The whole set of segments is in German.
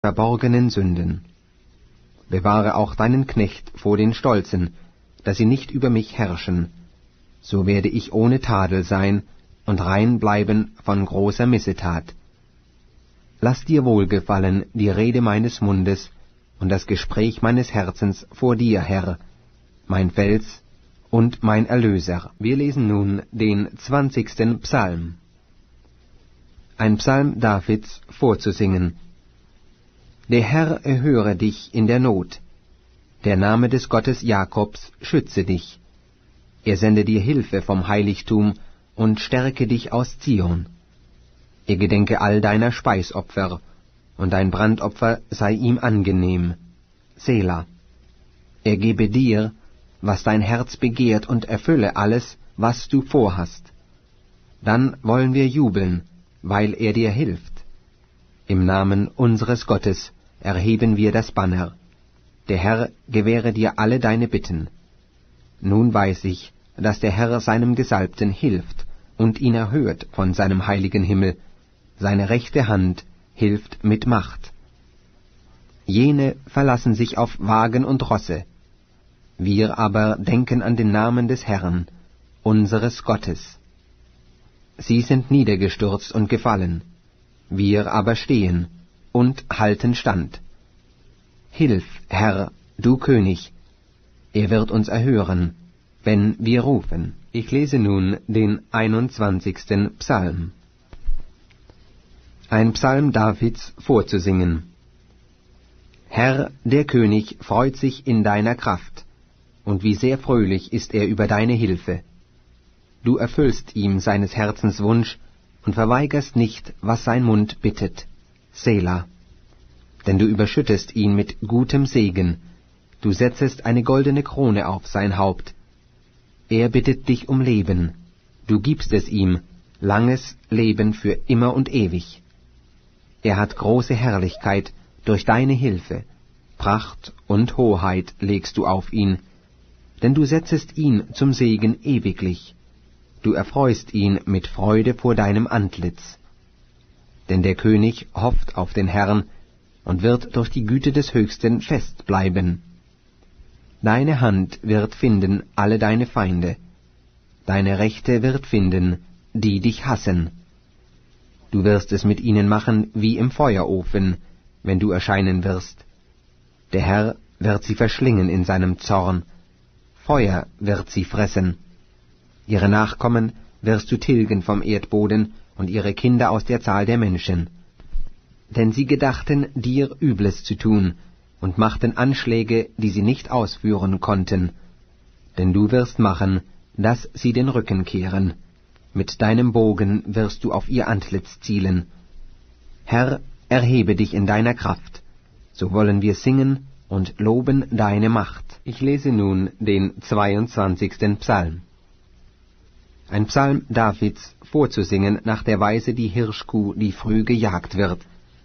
verborgenen Sünden. Bewahre auch deinen Knecht vor den Stolzen, dass sie nicht über mich herrschen. So werde ich ohne Tadel sein und rein bleiben von großer Missetat. Lass dir wohlgefallen die Rede meines Mundes und das Gespräch meines Herzens vor dir, Herr, mein Fels und mein Erlöser. Wir lesen nun den 20. Psalm. Ein Psalm Davids vorzusingen. Der Herr erhöre dich in der Not. Der Name des Gottes Jakobs schütze dich. Er sende dir Hilfe vom Heiligtum und stärke dich aus Zion. Er gedenke all deiner Speisopfer, und dein Brandopfer sei ihm angenehm. Sela. Er gebe dir, was dein Herz begehrt, und erfülle alles, was du vorhast. Dann wollen wir jubeln, weil er dir hilft. Im Namen unseres Gottes erheben wir das Banner. Der Herr gewähre dir alle deine Bitten. Nun weiß ich, dass der Herr seinem Gesalbten hilft und ihn erhört von seinem heiligen Himmel. Seine rechte Hand hilft mit Macht. Jene verlassen sich auf Wagen und Rosse. Wir aber denken an den Namen des Herrn, unseres Gottes. Sie sind niedergestürzt und gefallen. Wir aber stehen und halten stand. Hilf, Herr, du König, er wird uns erhören, wenn wir rufen. Ich lese nun den 21. Psalm. Ein Psalm Davids vorzusingen. Herr, der König freut sich in deiner Kraft, und wie sehr fröhlich ist er über deine Hilfe. Du erfüllst ihm seines Herzens Wunsch und verweigerst nicht, was sein Mund bittet. Sela. Denn du überschüttest ihn mit gutem Segen, du setzest eine goldene Krone auf sein Haupt. Er bittet dich um Leben, du gibst es ihm, langes Leben für immer und ewig. Er hat große Herrlichkeit durch deine Hilfe, Pracht und Hoheit legst du auf ihn, denn du setzest ihn zum Segen ewiglich. Du erfreust ihn mit Freude vor deinem Antlitz. Denn der König hofft auf den Herrn und wird durch die Güte des Höchsten fest bleiben. Deine Hand wird finden alle deine Feinde, deine Rechte wird finden, die dich hassen. Du wirst es mit ihnen machen wie im Feuerofen, wenn du erscheinen wirst. Der Herr wird sie verschlingen in seinem Zorn, Feuer wird sie fressen. Ihre Nachkommen wirst du tilgen vom Erdboden und ihre Kinder aus der Zahl der Menschen. Denn sie gedachten, dir Übles zu tun und machten Anschläge, die sie nicht ausführen konnten. Denn du wirst machen, dass sie den Rücken kehren. Mit deinem Bogen wirst du auf ihr Antlitz zielen. Herr, erhebe dich in deiner Kraft. So wollen wir singen und loben deine Macht. Ich lese nun den 22. Psalm. Ein Psalm Davids vorzusingen nach der Weise die Hirschkuh, die früh gejagt wird.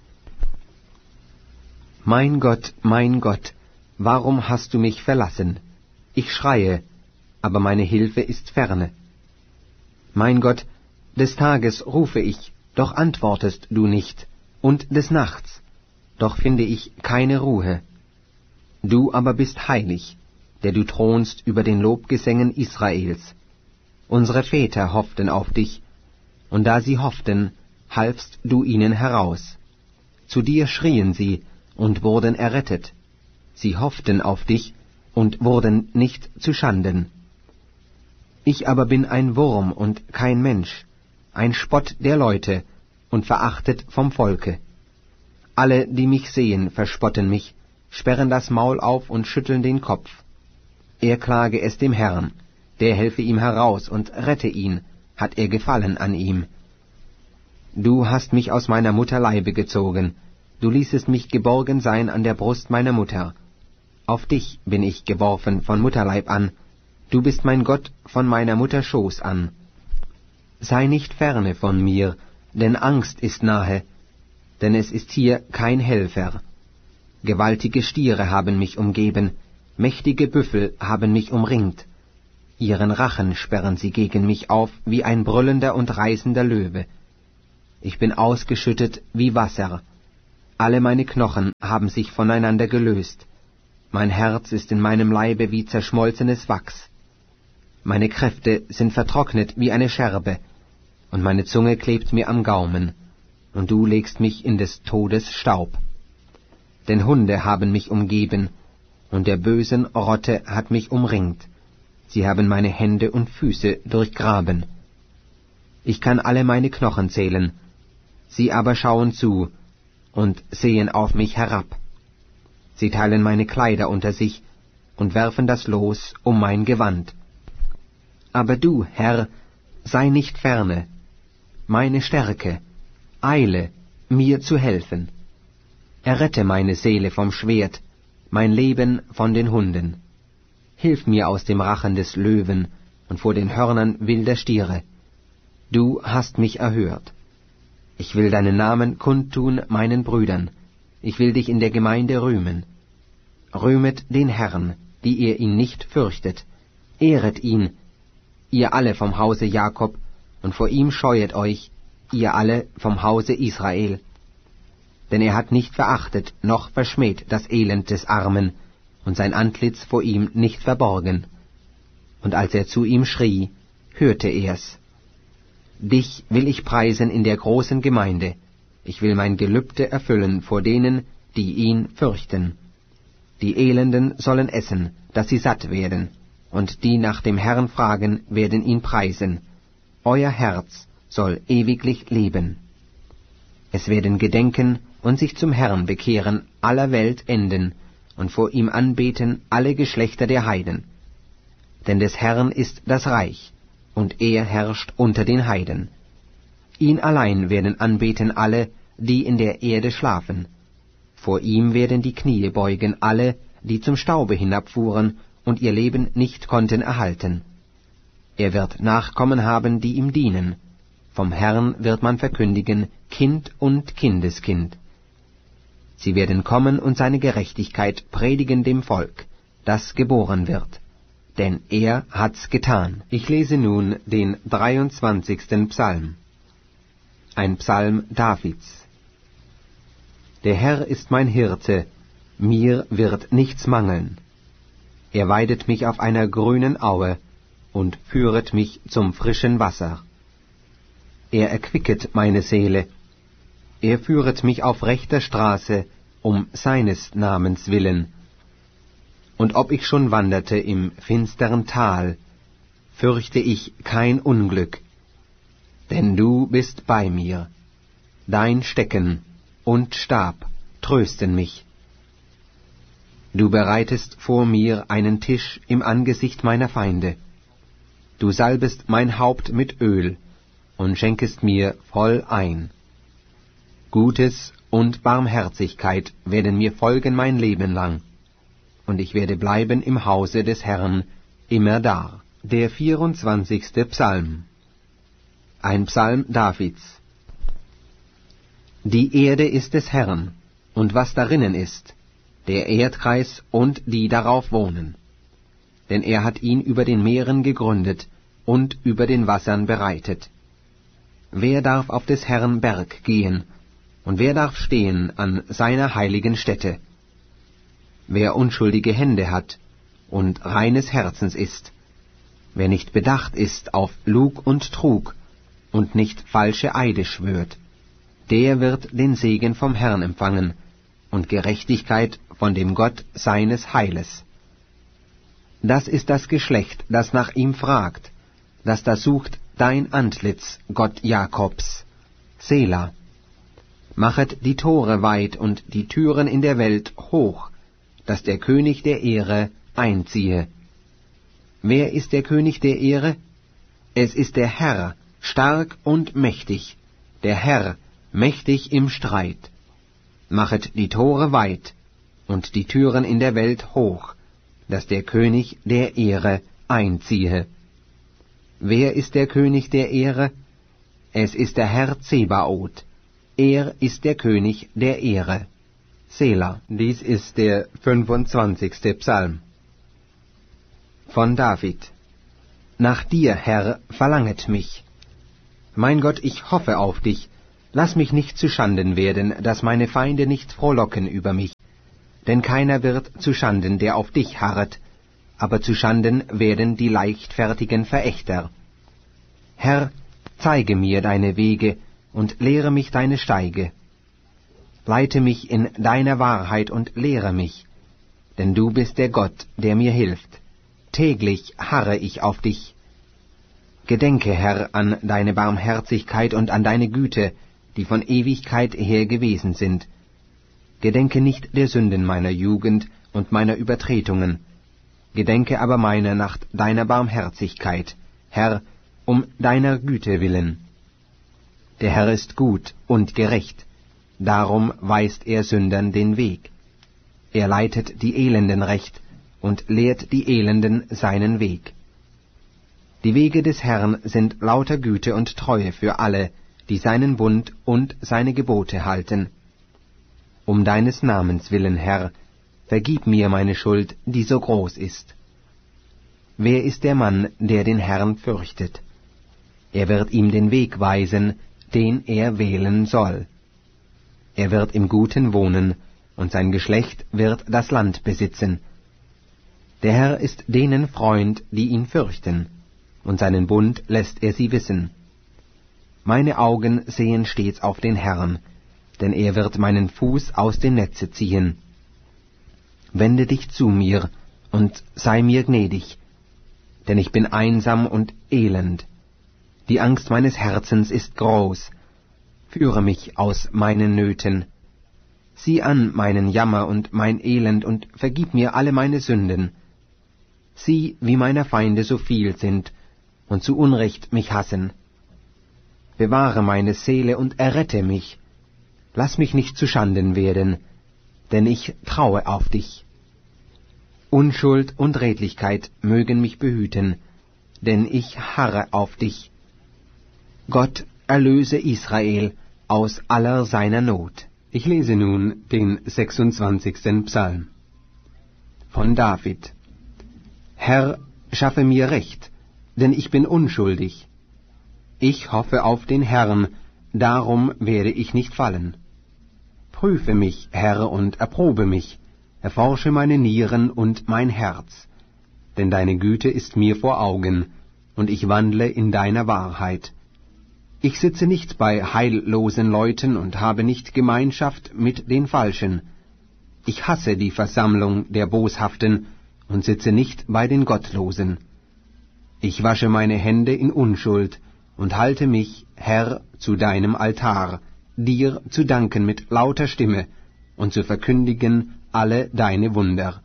Mein Gott, warum hast du mich verlassen? Ich schreie, aber meine Hilfe ist ferne. Mein Gott, des Tages rufe ich, doch antwortest du nicht, und des Nachts, doch finde ich keine Ruhe. Du aber bist heilig, der du thronst über den Lobgesängen Israels. Unsere Väter hofften auf dich, und da sie hofften, halfst du ihnen heraus. Zu dir schrien sie und wurden errettet. Sie hofften auf dich und wurden nicht zu Schanden. Ich aber bin ein Wurm und kein Mensch, ein Spott der Leute und verachtet vom Volke. Alle, die mich sehen, verspotten mich, sperren das Maul auf und schütteln den Kopf. Er klage es dem Herrn, der helfe ihm heraus und rette ihn, hat er Gefallen an ihm. Du hast mich aus meiner Mutter Leibe gezogen, du ließest mich geborgen sein an der Brust meiner Mutter. Auf dich bin ich geworfen von Mutterleib an, du bist mein Gott von meiner Mutter Schoß an. Sei nicht ferne von mir, denn Angst ist nahe, denn es ist hier kein Helfer. Gewaltige Stiere haben mich umgeben, mächtige Büffel haben mich umringt. Ihren Rachen sperren sie gegen mich auf wie ein brüllender und reißender Löwe. Ich bin ausgeschüttet wie Wasser. Alle meine Knochen haben sich voneinander gelöst. Mein Herz ist in meinem Leibe wie zerschmolzenes Wachs. Meine Kräfte sind vertrocknet wie eine Scherbe, und meine Zunge klebt mir am Gaumen, und du legst mich in des Todes Staub. Denn Hunde haben mich umgeben, und der bösen Rotte hat mich umringt. Sie haben meine Hände und Füße durchgraben. Ich kann alle meine Knochen zählen, sie aber schauen zu und sehen auf mich herab. Sie teilen meine Kleider unter sich und werfen das Los um mein Gewand. Aber du, Herr, sei nicht ferne, meine Stärke, eile, mir zu helfen. Errette meine Seele vom Schwert, mein Leben von den Hunden. Hilf mir aus dem Rachen des Löwen und vor den Hörnern wilder Stiere. Du hast mich erhört. Ich will deinen Namen kundtun meinen Brüdern. Ich will dich in der Gemeinde rühmen. Rühmet den Herrn, die ihr ihn nicht fürchtet. Ehret ihn, ihr alle vom Hause Jakob, und vor ihm scheuet euch, ihr alle vom Hause Israel. Denn er hat nicht verachtet, noch verschmäht das Elend des Armen, und sein Antlitz vor ihm nicht verborgen. Und als er zu ihm schrie, hörte er's. Dich will ich preisen in der großen Gemeinde, ich will mein Gelübde erfüllen vor denen, die ihn fürchten. Die Elenden sollen essen, dass sie satt werden, und die nach dem Herrn fragen, werden ihn preisen. Euer Herz soll ewiglich leben. Es werden gedenken und sich zum Herrn bekehren aller Welt enden, und vor ihm anbeten alle Geschlechter der Heiden. Denn des Herrn ist das Reich, und er herrscht unter den Heiden. Ihn allein werden anbeten alle, die in der Erde schlafen. Vor ihm werden die Knie beugen alle, die zum Staube hinabfuhren und ihr Leben nicht konnten erhalten. Er wird Nachkommen haben, die ihm dienen. Vom Herrn wird man verkündigen, Kind und Kindeskind. Sie werden kommen und seine Gerechtigkeit predigen dem Volk, das geboren wird. Denn er hat's getan. Ich lese nun den 23. Psalm. Ein Psalm Davids. Der Herr ist mein Hirte, mir wird nichts mangeln. Er weidet mich auf einer grünen Aue und führet mich zum frischen Wasser. Er erquicket meine Seele. Er führet mich auf rechter Straße, um seines Namens willen. Und ob ich schon wanderte im finsteren Tal, fürchte ich kein Unglück, denn du bist bei mir. Dein Stecken und Stab trösten mich. Du bereitest vor mir einen Tisch im Angesicht meiner Feinde. Du salbest mein Haupt mit Öl und schenkest mir voll ein. Gutes und Barmherzigkeit werden mir folgen mein Leben lang, und ich werde bleiben im Hause des Herrn immerdar. Der 24. Psalm. Ein Psalm Davids. Die Erde ist des Herrn, und was darinnen ist, der Erdkreis und die darauf wohnen. Denn er hat ihn über den Meeren gegründet und über den Wassern bereitet. Wer darf auf des Herrn Berg gehen, und wer darf stehen an seiner heiligen Stätte? Wer unschuldige Hände hat und reines Herzens ist, wer nicht bedacht ist auf Lug und Trug und nicht falsche Eide schwört, der wird den Segen vom Herrn empfangen und Gerechtigkeit von dem Gott seines Heiles. Das ist das Geschlecht, das nach ihm fragt, das da sucht dein Antlitz, Gott Jakobs. Sela. Machet die Tore weit und die Türen in der Welt hoch, dass der König der Ehre einziehe. Wer ist der König der Ehre? Es ist der Herr, stark und mächtig, der Herr, mächtig im Streit. Machet die Tore weit und die Türen in der Welt hoch, dass der König der Ehre einziehe. Wer ist der König der Ehre? Es ist der Herr Zebaoth, er ist der König der Ehre. Sela. Dies ist der 25. Psalm. Von David. Nach dir, Herr, verlanget mich. Mein Gott, ich hoffe auf dich, Lass mich nicht zu Schanden werden, dass meine Feinde nicht frohlocken über mich. Denn keiner wird zu Schanden, der auf dich harret, aber zu Schanden werden die leichtfertigen Verächter. Herr, zeige mir deine Wege und lehre mich deine Steige. Leite mich in deiner Wahrheit und lehre mich, denn du bist der Gott, der mir hilft. Täglich harre ich auf dich. Gedenke, Herr, an deine Barmherzigkeit und an deine Güte, die von Ewigkeit her gewesen sind. Gedenke nicht der Sünden meiner Jugend und meiner Übertretungen. Gedenke aber meiner nach deiner Barmherzigkeit, Herr, um deiner Güte willen. Der Herr ist gut und gerecht, darum weist er Sündern den Weg. Er leitet die Elenden recht und lehrt die Elenden seinen Weg. Die Wege des Herrn sind lauter Güte und Treue für alle, die seinen Bund und seine Gebote halten. Um deines Namens willen, Herr, vergib mir meine Schuld, die so groß ist. Wer ist der Mann, der den Herrn fürchtet? Er wird ihm den Weg weisen, den er wählen soll. Er wird im Guten wohnen, und sein Geschlecht wird das Land besitzen. Der Herr ist denen Freund, die ihn fürchten, und seinen Bund lässt er sie wissen. Meine Augen sehen stets auf den Herrn, denn er wird meinen Fuß aus dem Netze ziehen. Wende dich zu mir und sei mir gnädig, denn ich bin einsam und elend. Die Angst meines Herzens ist groß. Führe mich aus meinen Nöten. Sieh an meinen Jammer und mein Elend und vergib mir alle meine Sünden. Sieh, wie meiner Feinde so viel sind und zu Unrecht mich hassen. Bewahre meine Seele und errette mich. Lass mich nicht zu Schanden werden, denn ich traue auf dich. Unschuld und Redlichkeit mögen mich behüten, denn ich harre auf dich. Gott, erlöse Israel aus aller seiner Not. Ich lese nun den 26. Psalm. Von David. Herr, schaffe mir Recht, denn ich bin unschuldig. Ich hoffe auf den Herrn, darum werde ich nicht fallen. Prüfe mich, Herr, und erprobe mich, erforsche meine Nieren und mein Herz, denn deine Güte ist mir vor Augen, und ich wandle in deiner Wahrheit. Ich sitze nicht bei heillosen Leuten und habe nicht Gemeinschaft mit den Falschen. Ich hasse die Versammlung der Boshaften und sitze nicht bei den Gottlosen. Ich wasche meine Hände in Unschuld und halte mich, Herr, zu deinem Altar, dir zu danken mit lauter Stimme und zu verkündigen alle deine Wunder.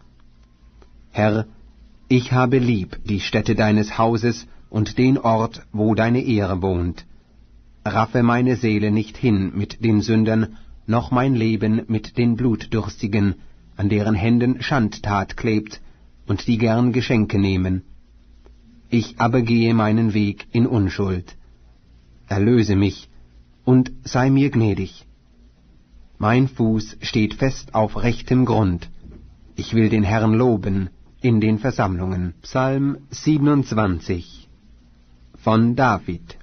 Herr, ich habe lieb die Stätte deines Hauses und den Ort, wo deine Ehre wohnt. Raffe meine Seele nicht hin mit den Sündern, noch mein Leben mit den Blutdürstigen, an deren Händen Schandtat klebt und die gern Geschenke nehmen. Ich aber gehe meinen Weg in Unschuld. Erlöse mich und sei mir gnädig. Mein Fuß steht fest auf rechtem Grund. Ich will den Herrn loben in den Versammlungen. Psalm 27 von David.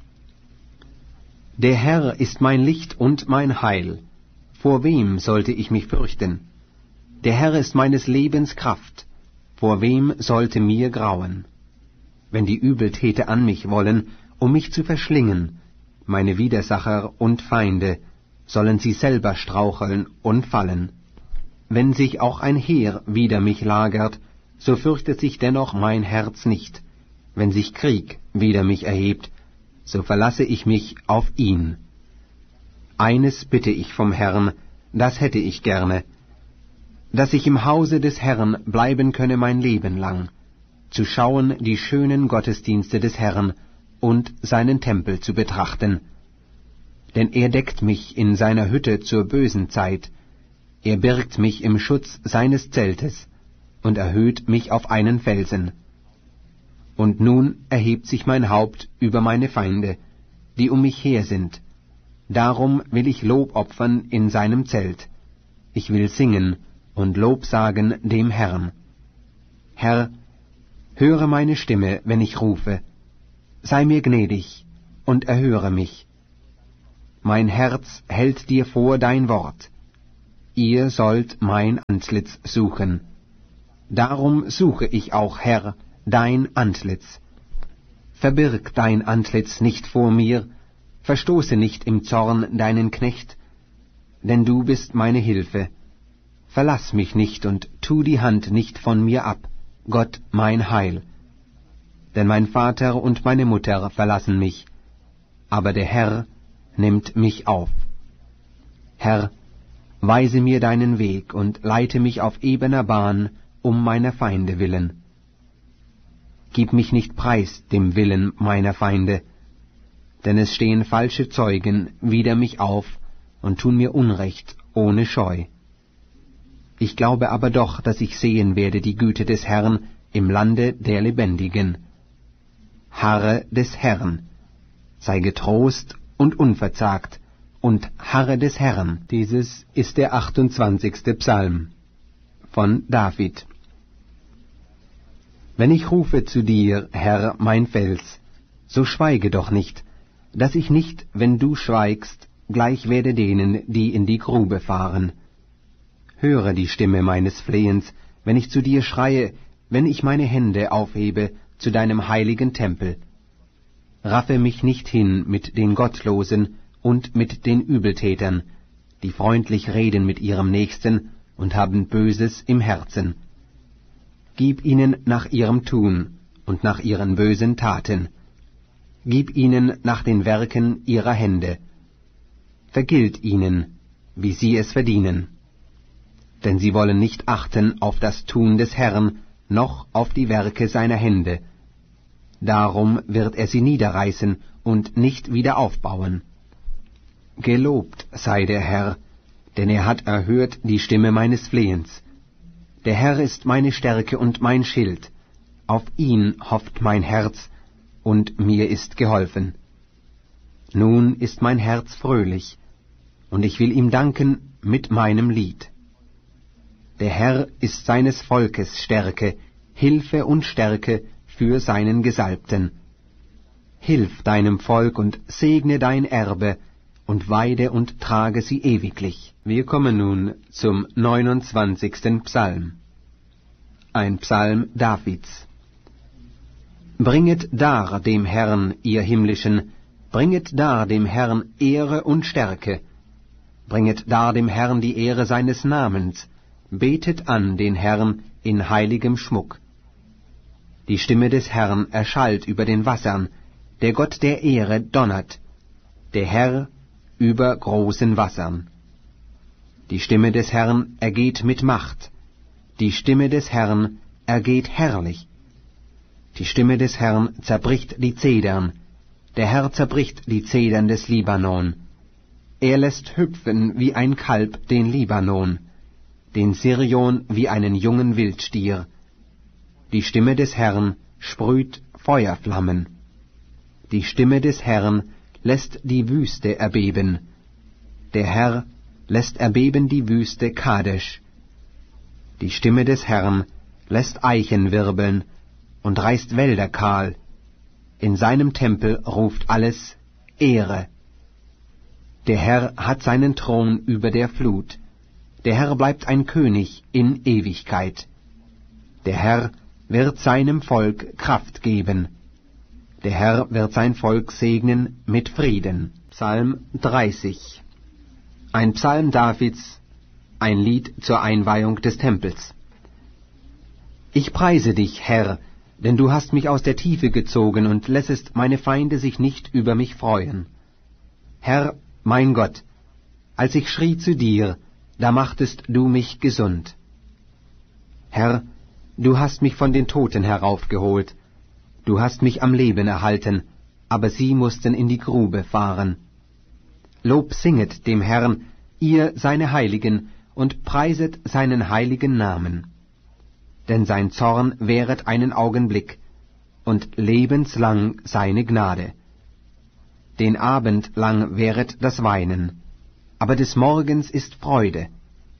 Der Herr ist mein Licht und mein Heil. Vor wem sollte ich mich fürchten? Der Herr ist meines Lebens Kraft. Vor wem sollte mir grauen? Wenn die Übeltäter an mich wollen, um mich zu verschlingen, meine Widersacher und Feinde, sollen sie selber straucheln und fallen. Wenn sich auch ein Heer wider mich lagert, so fürchtet sich dennoch mein Herz nicht. Wenn sich Krieg wider mich erhebt, so verlasse ich mich auf ihn. Eines bitte ich vom Herrn, das hätte ich gerne, dass ich im Hause des Herrn bleiben könne mein Leben lang, zu schauen die schönen Gottesdienste des Herrn und seinen Tempel zu betrachten. Denn er deckt mich in seiner Hütte zur bösen Zeit, er birgt mich im Schutz seines Zeltes und erhöht mich auf einen Felsen. Und nun erhebt sich mein Haupt über meine Feinde, die um mich her sind. Darum will ich Lob opfern in seinem Zelt. Ich will singen und Lob sagen dem Herrn. Herr, höre meine Stimme, wenn ich rufe. Sei mir gnädig und erhöre mich. mein Herz hält dir vor dein Wort. Ihr sollt mein Antlitz suchen. Darum suche ich auch, Herr, dein Antlitz. Verbirg dein Antlitz nicht vor mir, verstoße nicht im Zorn deinen Knecht, denn du bist meine Hilfe. Verlass mich nicht und tu die Hand nicht von mir ab, Gott mein Heil. Denn mein Vater und meine Mutter verlassen mich, aber der Herr nimmt mich auf. Herr, weise mir deinen Weg und leite mich auf ebener Bahn um meiner Feinde willen. Gib mich nicht preis dem Willen meiner Feinde, denn es stehen falsche Zeugen wider mich auf und tun mir Unrecht ohne Scheu. Ich glaube aber doch, dass ich sehen werde die Güte des Herrn im Lande der Lebendigen. Harre des Herrn, sei getrost und unverzagt, und harre des Herrn. Dieses ist der 28. Psalm von David. Wenn ich rufe zu dir, Herr, mein Fels, so schweige doch nicht, dass ich nicht, wenn du schweigst, gleich werde denen, die in die Grube fahren. Höre die Stimme meines Flehens, wenn ich zu dir schreie, wenn ich meine Hände aufhebe zu deinem heiligen Tempel. Raffe mich nicht hin mit den Gottlosen und mit den Übeltätern, die freundlich reden mit ihrem Nächsten und haben Böses im Herzen. Gib ihnen nach ihrem Tun und nach ihren bösen Taten. Gib ihnen nach den Werken ihrer Hände. Vergilt ihnen, wie sie es verdienen. Denn sie wollen nicht achten auf das Tun des Herrn, noch auf die Werke seiner Hände. Darum wird er sie niederreißen und nicht wieder aufbauen. Gelobt sei der Herr, denn er hat erhört die Stimme meines Flehens. Der Herr ist meine Stärke und mein Schild. Auf ihn hofft mein Herz, und mir ist geholfen. Nun ist mein Herz fröhlich, und ich will ihm danken mit meinem Lied. Der Herr ist seines Volkes Stärke, Hilfe und Stärke für seinen Gesalbten. Hilf deinem Volk und segne dein Erbe, und weide und trage sie ewiglich. Wir kommen nun zum 29. Psalm. Ein Psalm Davids. Bringet dar dem Herrn, ihr Himmlischen, bringet dar dem Herrn Ehre und Stärke. Bringet dar dem Herrn die Ehre seines Namens, betet an den Herrn in heiligem Schmuck. Die Stimme des Herrn erschallt über den Wassern, der Gott der Ehre donnert, der Herr über großen Wassern. Die Stimme des Herrn ergeht mit Macht, die Stimme des Herrn ergeht herrlich. Die Stimme des Herrn zerbricht die Zedern, der Herr zerbricht die Zedern des Libanon. Er lässt hüpfen wie ein Kalb den Libanon, den Sirion wie einen jungen Wildstier. Die Stimme des Herrn sprüht Feuerflammen. Die Stimme des Herrn lässt die Wüste erbeben. Der Herr lässt erbeben die Wüste Kadesh. Die Stimme des Herrn lässt Eichen wirbeln und reißt Wälder kahl. In seinem Tempel ruft alles Ehre. Der Herr hat seinen Thron über der Flut. Der Herr bleibt ein König in Ewigkeit. Der Herr wird seinem Volk Kraft geben. Der Herr wird sein Volk segnen mit Frieden. Psalm 30. Ein Psalm Davids, ein Lied zur Einweihung des Tempels. Ich preise dich, Herr, denn du hast mich aus der Tiefe gezogen und lässest meine Feinde sich nicht über mich freuen. Herr, mein Gott, als ich schrie zu dir, da machtest du mich gesund. Herr, du hast mich von den Toten heraufgeholt, du hast mich am Leben erhalten, aber sie mussten in die Grube fahren. Lob singet dem Herrn, ihr seine Heiligen, und preiset seinen heiligen Namen. Denn sein Zorn währet einen Augenblick, und lebenslang seine Gnade. Den Abend lang währet das Weinen, aber des Morgens ist Freude.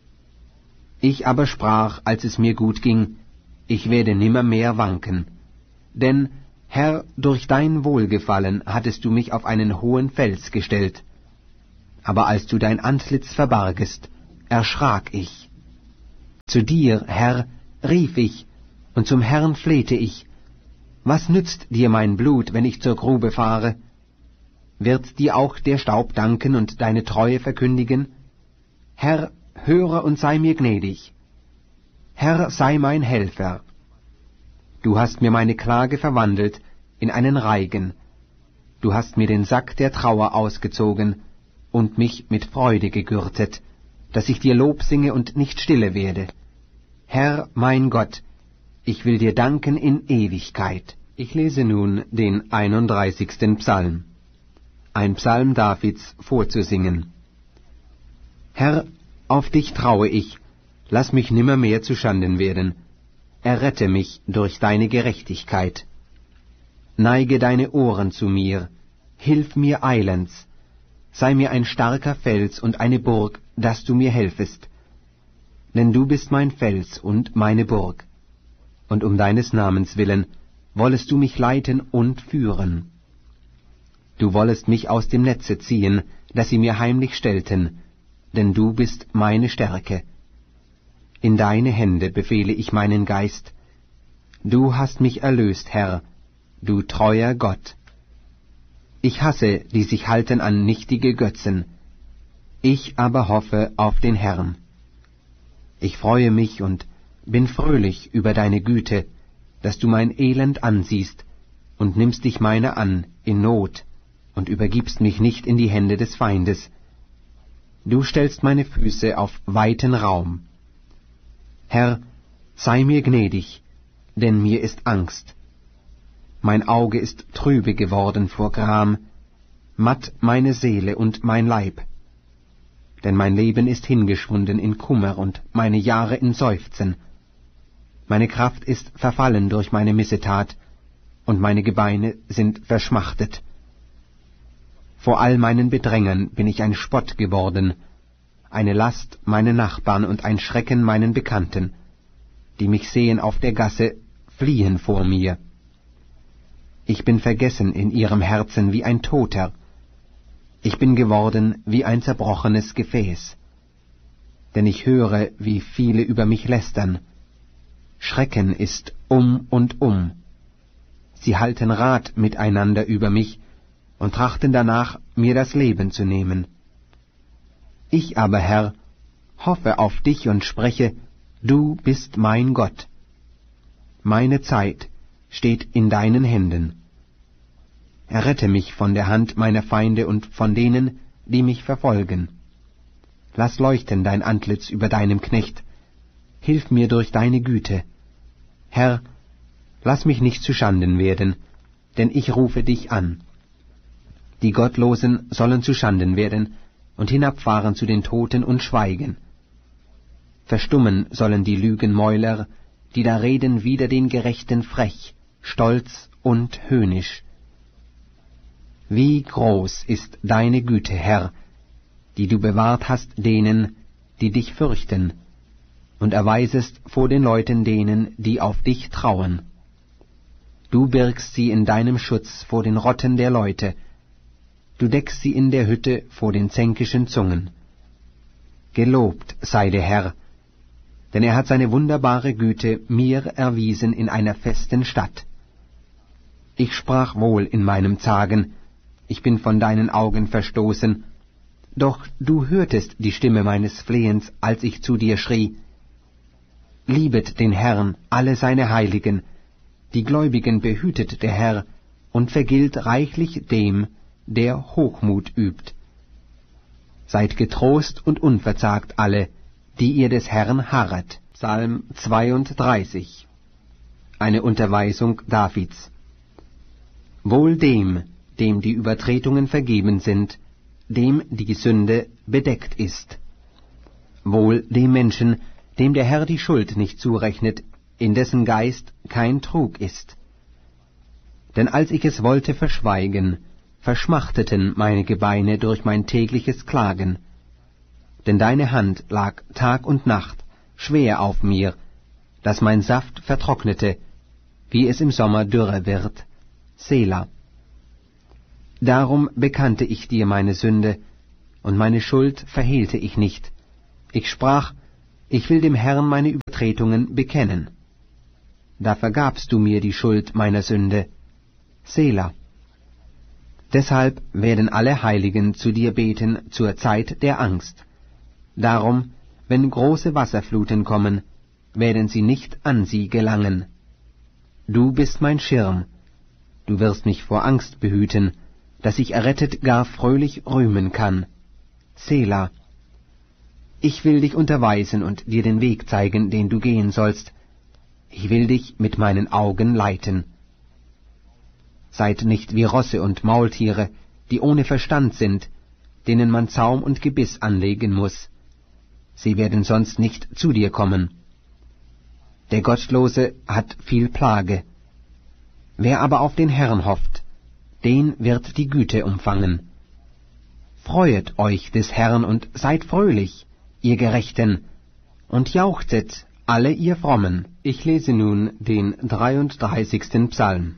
Ich aber sprach, als es mir gut ging, ich werde nimmermehr wanken. Denn, Herr, durch dein Wohlgefallen hattest du mich auf einen hohen Fels gestellt. aber als du dein Antlitz verbargest, erschrak ich. Zu dir, Herr, rief ich, und zum Herrn flehte ich. Was nützt dir mein Blut, wenn ich zur Grube fahre? Wird dir auch der Staub danken und deine Treue verkündigen? Herr, höre und sei mir gnädig. Herr, sei mein Helfer. Du hast mir meine Klage verwandelt in einen Reigen. Du hast mir den Sack der Trauer ausgezogen und mich mit Freude gegürtet, dass ich dir Lob singe und nicht stille werde. Herr, mein Gott, ich will dir danken in Ewigkeit. Ich lese nun den 31. Psalm. Ein Psalm Davids vorzusingen. Herr, auf dich traue ich, lass mich nimmermehr zuschanden werden. Errette mich durch deine Gerechtigkeit. Neige deine Ohren zu mir, hilf mir eilends. Sei mir ein starker Fels und eine Burg, dass du mir helfest. Denn du bist mein Fels und meine Burg. Und um deines Namens willen wollest du mich leiten und führen. Du wollest mich aus dem Netze ziehen, das sie mir heimlich stellten, denn du bist meine Stärke. In deine Hände befehle ich meinen Geist. Du hast mich erlöst, Herr, du treuer Gott. Ich hasse, die sich halten an nichtige Götzen. Ich aber hoffe auf den Herrn. Ich freue mich und bin fröhlich über deine Güte, dass du mein Elend ansiehst und nimmst dich meiner an in Not und übergibst mich nicht in die Hände des Feindes. Du stellst meine Füße auf weiten Raum. Herr, sei mir gnädig, denn mir ist Angst. Mein Auge ist trübe geworden vor Gram, matt meine Seele und mein Leib. Denn mein Leben ist hingeschwunden in Kummer und meine Jahre in Seufzen. Meine Kraft ist verfallen durch meine Missetat, und meine Gebeine sind verschmachtet. Vor all meinen Bedrängern bin ich ein Spott geworden, eine Last meinen Nachbarn und ein Schrecken meinen Bekannten, die mich sehen auf der Gasse, fliehen vor mir. Ich bin vergessen in ihrem Herzen wie ein Toter. Ich bin geworden wie ein zerbrochenes Gefäß. Denn ich höre, wie viele über mich lästern. Schrecken ist und um. Sie halten Rat miteinander über mich und trachten danach, mir das Leben zu nehmen. Ich aber, Herr, hoffe auf dich und spreche, du bist mein Gott. Meine Zeit steht in deinen Händen. Errette mich von der Hand meiner Feinde und von denen, die mich verfolgen. Lass leuchten dein Antlitz über deinem Knecht. Hilf mir durch deine Güte. Herr, lass mich nicht zuschanden werden, denn ich rufe dich an. Die Gottlosen sollen zuschanden werden und hinabfahren zu den Toten und schweigen. Verstummen sollen die Lügenmäuler, die da reden wider den Gerechten frech, stolz und höhnisch. Wie groß ist deine Güte, Herr, die du bewahrt hast denen, die dich fürchten, und erweisest vor den Leuten denen, die auf dich trauen. Du birgst sie in deinem Schutz vor den Rotten der Leute, du deckst sie in der Hütte vor den zänkischen Zungen. Gelobt sei der Herr, denn er hat seine wunderbare Güte mir erwiesen in einer festen Stadt. Ich sprach wohl in meinem Zagen, ich bin von deinen Augen verstoßen, doch du hörtest die Stimme meines Flehens, als ich zu dir schrie. Liebet den Herrn, alle seine Heiligen, die Gläubigen behütet der Herr und vergilt reichlich dem, der Hochmut übt. Seid getrost und unverzagt alle, die ihr des Herrn harret. Psalm 32. Eine Unterweisung Davids. Wohl dem, dem die Übertretungen vergeben sind, dem die Sünde bedeckt ist. Wohl dem Menschen, dem der Herr die Schuld nicht zurechnet, in dessen Geist kein Trug ist. Denn als ich es wollte verschweigen, verschmachteten meine Gebeine durch mein tägliches Klagen. Denn deine Hand lag Tag und Nacht schwer auf mir, dass mein Saft vertrocknete, wie es im Sommer dürre wird. Selah. Darum bekannte ich dir meine Sünde, und meine Schuld verhehlte ich nicht. Ich sprach, ich will dem Herrn meine Übertretungen bekennen. Da vergabst du mir die Schuld meiner Sünde. Selah. Deshalb werden alle Heiligen zu dir beten zur Zeit der Angst. Darum, wenn große Wasserfluten kommen, werden sie nicht an sie gelangen. Du bist mein Schirm. Du wirst mich vor Angst behüten, dass ich errettet gar fröhlich rühmen kann. Selah. Ich will dich unterweisen und dir den Weg zeigen, den du gehen sollst. Ich will dich mit meinen Augen leiten. Seid nicht wie Rosse und Maultiere, die ohne Verstand sind, denen man Zaum und Gebiss anlegen muß. Sie werden sonst nicht zu dir kommen. Der Gottlose hat viel Plage. Wer aber auf den Herrn hofft, den wird die Güte umfangen. Freuet euch des Herrn und seid fröhlich, ihr Gerechten, und jauchzet, alle ihr Frommen. Ich lese nun den 33. Psalm.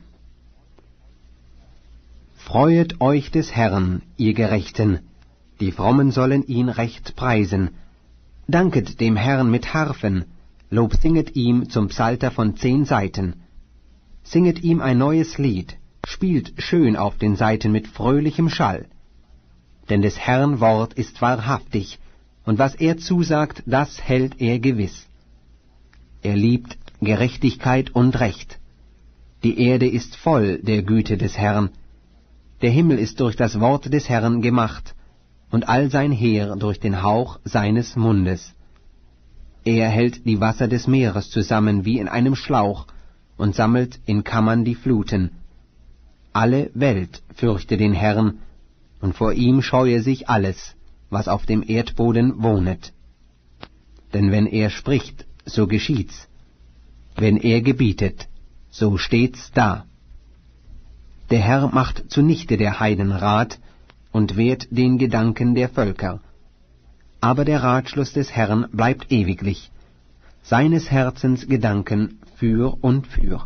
Freuet euch des Herrn, ihr Gerechten, die Frommen sollen ihn recht preisen. Danket dem Herrn mit Harfen, Lob singet ihm zum Psalter von 10 Saiten. Singet ihm ein neues Lied, spielt schön auf den Saiten mit fröhlichem Schall. Denn des Herrn Wort ist wahrhaftig, und was er zusagt, das hält er gewiss. Er liebt Gerechtigkeit und Recht. Die Erde ist voll der Güte des Herrn. Der Himmel ist durch das Wort des Herrn gemacht, und all sein Heer durch den Hauch seines Mundes. Er hält die Wasser des Meeres zusammen wie in einem Schlauch und sammelt in Kammern die Fluten. Alle Welt fürchte den Herrn, und vor ihm scheue sich alles, was auf dem Erdboden wohnet. Denn wenn er spricht, so geschieht's. Wenn er gebietet, so steht's da. Der Herr macht zunichte der Heiden Rat und wehrt den Gedanken der Völker. Aber der Ratschluss des Herrn bleibt ewiglich, seines Herzens Gedanken für und für.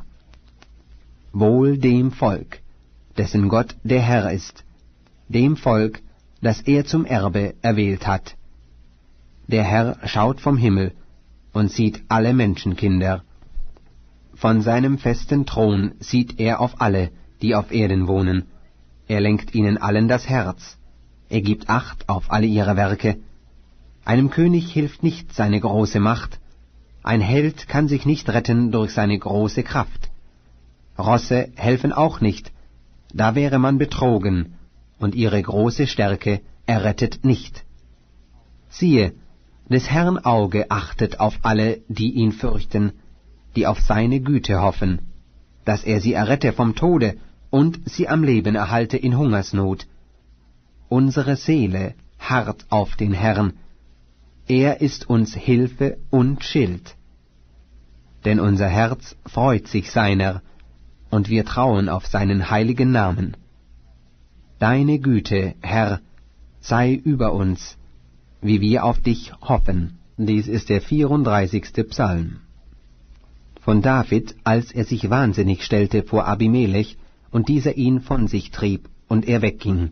Wohl dem Volk, dessen Gott der Herr ist, dem Volk, das er zum Erbe erwählt hat. Der Herr schaut vom Himmel und sieht alle Menschenkinder. Von seinem festen Thron sieht er auf alle, die auf Erden wohnen. Er lenkt ihnen allen das Herz. Er gibt Acht auf alle ihre Werke. Einem König hilft nicht seine große Macht. Ein Held kann sich nicht retten durch seine große Kraft. Rosse helfen auch nicht, da wäre man betrogen, und ihre große Stärke errettet nicht. Siehe, des Herrn Auge achtet auf alle, die ihn fürchten, die auf seine Güte hoffen, dass er sie errette vom Tode und sie am Leben erhalte in Hungersnot. Unsere Seele harrt auf den Herrn, er ist uns Hilfe und Schild. Denn unser Herz freut sich seiner, und wir trauen auf seinen heiligen Namen. Deine Güte, Herr, sei über uns, wie wir auf dich hoffen. Dies ist der 34. Psalm. Von David, als er sich wahnsinnig stellte vor Abimelech und dieser ihn von sich trieb und er wegging.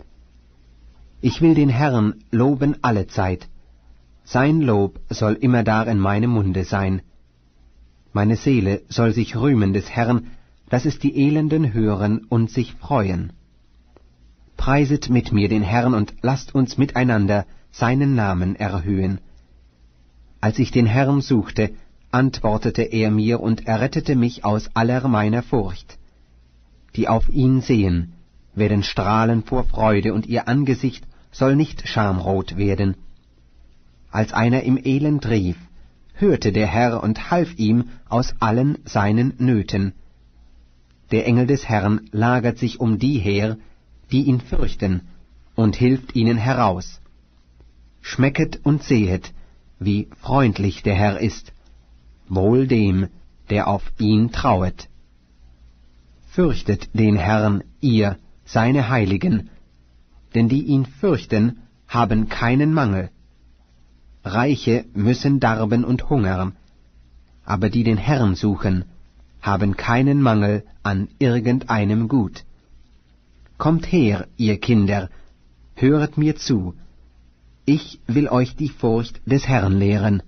Ich will den Herrn loben allezeit. Sein Lob soll immerdar in meinem Munde sein. Meine Seele soll sich rühmen des Herrn, dass es die Elenden hören und sich freuen. Preiset mit mir den Herrn und lasst uns miteinander seinen Namen erhöhen. Als ich den Herrn suchte, antwortete er mir und errettete mich aus aller meiner Furcht. Die auf ihn sehen, werden strahlen vor Freude, und ihr Angesicht soll nicht schamrot werden. Als einer im Elend rief, hörte der Herr und half ihm aus allen seinen Nöten. Der Engel des Herrn lagert sich um die her, die ihn fürchten, und hilft ihnen heraus. Schmecket und sehet, wie freundlich der Herr ist, wohl dem, der auf ihn trauet. Fürchtet den Herrn, ihr, seine Heiligen, denn die ihn fürchten, haben keinen Mangel. Reiche müssen darben und hungern, aber die den Herrn suchen, haben keinen Mangel an irgendeinem Gut. Kommt her, ihr Kinder, höret mir zu, Ich will euch die Furcht des Herrn lehren.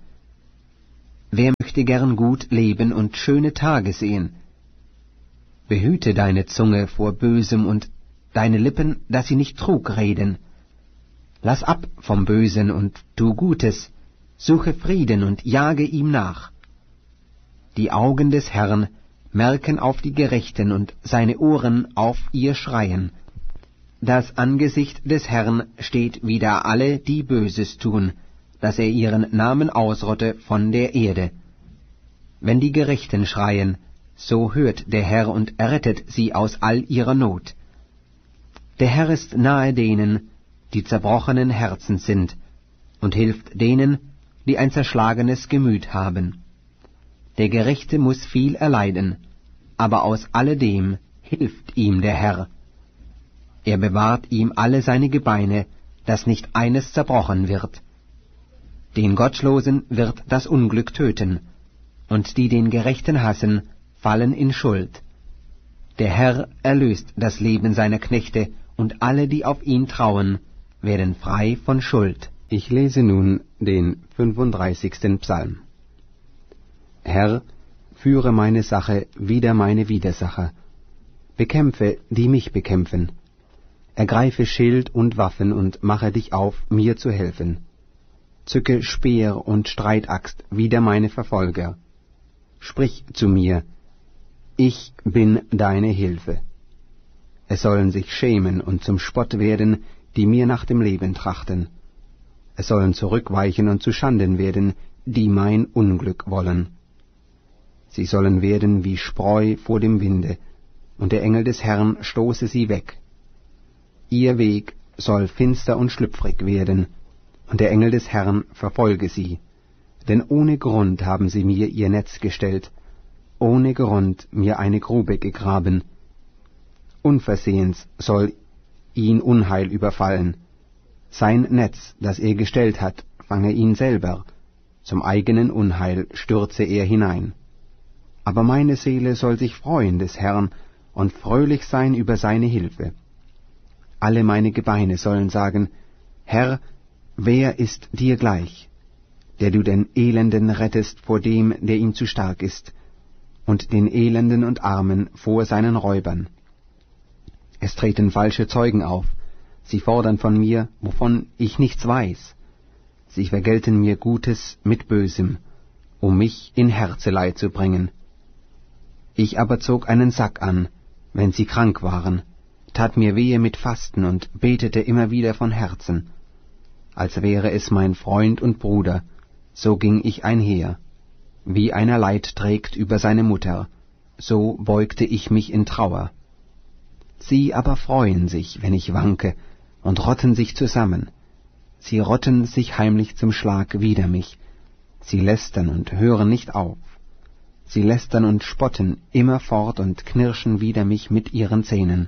Wer möchte gern gut leben und schöne Tage sehen? Behüte deine Zunge vor Bösem und deine Lippen, dass sie nicht Trug reden. Lass ab vom Bösen und tu Gutes, suche Frieden und jage ihm nach. Die Augen des Herrn merken auf die Gerechten und seine Ohren auf ihr Schreien. Das Angesicht des Herrn steht wider alle, die Böses tun, dass er ihren Namen ausrotte von der Erde. Wenn die Gerechten schreien, so hört der Herr und errettet sie aus all ihrer Not. Der Herr ist nahe denen, die zerbrochenen Herzens sind, und hilft denen, die ein zerschlagenes Gemüt haben. Der Gerechte muß viel erleiden, aber aus alledem hilft ihm der Herr. Er bewahrt ihm alle seine Gebeine, dass nicht eines zerbrochen wird. Den Gottlosen wird das Unglück töten, und die den Gerechten hassen, fallen in Schuld. Der Herr erlöst das Leben seiner Knechte, und alle, die auf ihn trauen, werden frei von Schuld. Ich lese nun den 35. Psalm. Herr, führe meine Sache wider meine Widersacher. Bekämpfe, die mich bekämpfen. Ergreife Schild und Waffen und mache dich auf, mir zu helfen. Zücke Speer und Streitaxt wider meine Verfolger. Sprich zu mir, ich bin deine Hilfe. Es sollen sich schämen und zum Spott werden, die mir nach dem Leben trachten. Es sollen zurückweichen und zu Schanden werden, die mein Unglück wollen. Sie sollen werden wie Spreu vor dem Winde, und der Engel des Herrn stoße sie weg. Ihr Weg soll finster und schlüpfrig werden, und der Engel des Herrn verfolge sie. Denn ohne Grund haben sie mir ihr Netz gestellt, ohne Grund mir eine Grube gegraben. Unversehens soll ihn Unheil überfallen. Sein Netz, das er gestellt hat, fange ihn selber, zum eigenen Unheil stürze er hinein. Aber meine Seele soll sich freuen des Herrn und fröhlich sein über seine Hilfe. Alle meine Gebeine sollen sagen, Herr, wer ist dir gleich, der du den Elenden rettest vor dem, der ihm zu stark ist, und den Elenden und Armen vor seinen Räubern. Es treten falsche Zeugen auf, sie fordern von mir, wovon ich nichts weiß. Sie vergelten mir Gutes mit Bösem, um mich in Herzeleid zu bringen. Ich aber zog einen Sack an, wenn sie krank waren, tat mir wehe mit Fasten und betete immer wieder von Herzen. Als wäre es mein Freund und Bruder, so ging ich einher. Wie einer Leid trägt über seine Mutter, so beugte ich mich in Trauer. Sie aber freuen sich, wenn ich wanke, und rotten sich zusammen. Sie rotten sich heimlich zum Schlag wider mich. Sie lästern und hören nicht auf. Sie lästern und spotten immerfort und knirschen wider mich mit ihren Zähnen.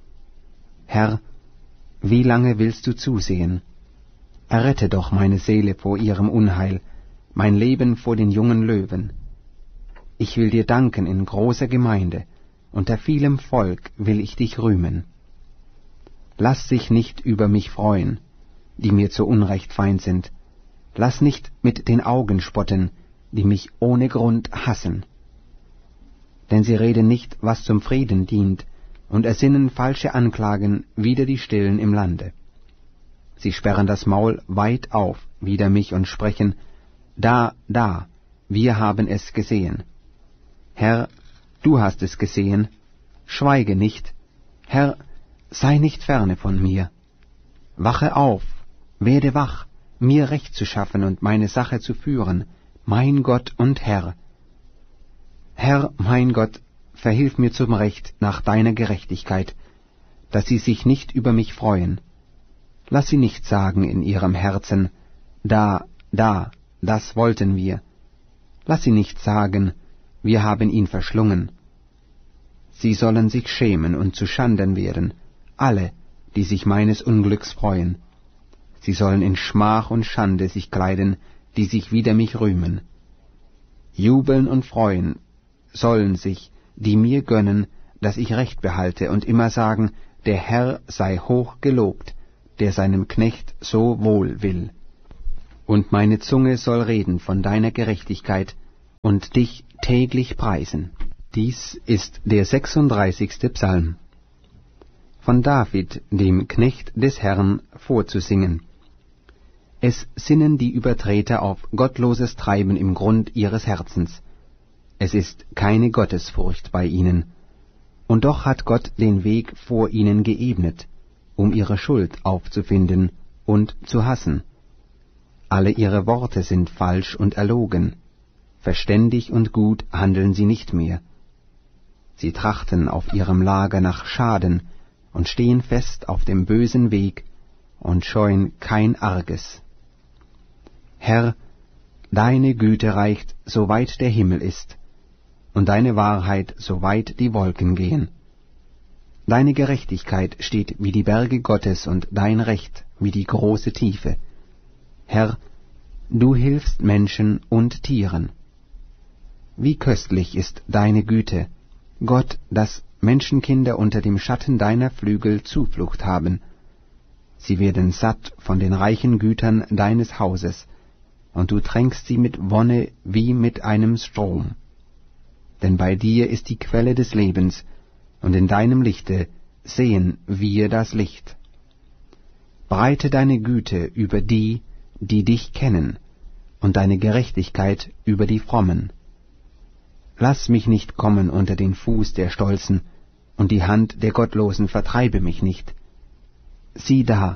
Herr, wie lange willst du zusehen? Errette doch meine Seele vor ihrem Unheil, mein Leben vor den jungen Löwen. Ich will dir danken in großer Gemeinde, unter vielem Volk will ich dich rühmen. Lass sich nicht über mich freuen, die mir zu Unrecht feind sind. Lass nicht mit den Augen spotten, die mich ohne Grund hassen. Denn sie reden nicht, was zum Frieden dient, und ersinnen falsche Anklagen wider die Stillen im Lande. Sie sperren das Maul weit auf wider mich und sprechen, da, wir haben es gesehen. Herr, du hast es gesehen, schweige nicht. Herr, sei nicht ferne von mir. Wache auf, werde wach, mir Recht zu schaffen und meine Sache zu führen, mein Gott und Herr. Herr, mein Gott, verhilf mir zum Recht nach deiner Gerechtigkeit, dass sie sich nicht über mich freuen. Lass sie nicht sagen in ihrem Herzen, da, das wollten wir. Lass sie nicht sagen, wir haben ihn verschlungen. Sie sollen sich schämen und zu Schanden werden, alle, die sich meines Unglücks freuen. Sie sollen in Schmach und Schande sich kleiden, die sich wider mich rühmen. Jubeln und freuen sollen sich, die mir gönnen, dass ich Recht behalte und immer sagen, der Herr sei hoch gelobt, der seinem Knecht so wohl will. und meine Zunge soll reden von deiner Gerechtigkeit und dich täglich preisen. Dies ist der 36. Psalm. Von David, dem Knecht des Herrn, vorzusingen. Es sinnen die Übertreter auf gottloses Treiben im Grund ihres Herzens. Es ist keine Gottesfurcht bei ihnen. Und doch hat Gott den Weg vor ihnen geebnet, um ihre Schuld aufzufinden und zu hassen. Alle ihre Worte sind falsch und erlogen. Verständig und gut handeln sie nicht mehr. Sie trachten auf ihrem Lager nach Schaden und stehen fest auf dem bösen Weg und scheuen kein Arges. Herr, deine Güte reicht, so weit der Himmel ist, und deine Wahrheit, so weit die Wolken gehen. Deine Gerechtigkeit steht wie die Berge Gottes und dein Recht wie die große Tiefe. Herr, du hilfst Menschen und Tieren. Wie köstlich ist deine Güte, Gott, dass Menschenkinder unter dem Schatten deiner Flügel Zuflucht haben. Sie werden satt von den reichen Gütern deines Hauses, und du tränkst sie mit Wonne wie mit einem Strom. Denn bei dir ist die Quelle des Lebens, und in deinem Lichte sehen wir das Licht. Breite deine Güte über die, die dich kennen, und deine Gerechtigkeit über die Frommen. Lass mich nicht kommen unter den Fuß der Stolzen, und die Hand der Gottlosen vertreibe mich nicht. Sieh da,